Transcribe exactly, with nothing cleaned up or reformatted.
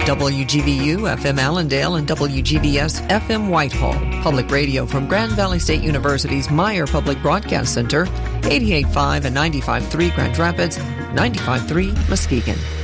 W G V U F M Allendale and W G V S F M Whitehall. Public radio from Grand Valley State University's Meyer Public Broadcast Center, eighty-eight point five and ninety-five point three Grand Rapids, ninety-five point three Muskegon.